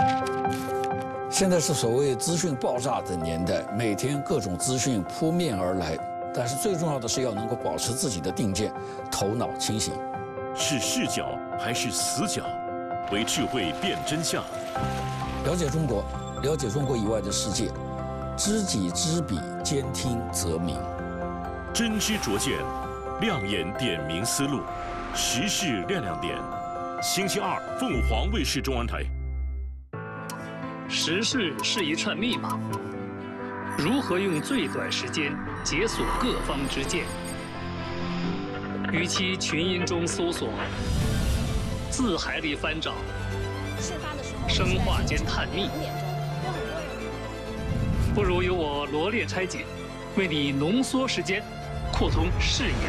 现在是所谓资讯爆炸的年代，每天各种资讯扑面而来，但是最重要的是要能够保持自己的定见，头脑清醒。 是视角还是死角？为智慧辨真相。 了解中国，了解中国以外的世界，知己知彼，兼听则明。 真知灼见，亮眼点明思路，时事亮亮点。星期二，凤凰卫视中文台。 时事是一串密码，如何用最短时间解锁各方之见？与其群音中搜索，字海里翻找，生化间探秘，不如由我罗列拆解，为你浓缩时间，扩通视野